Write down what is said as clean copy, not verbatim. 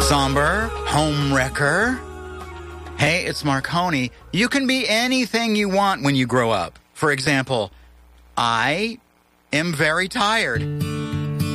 Somber, homewrecker. Hey, it's Marconi. You can be anything you want when you grow up. For example, I am very tired.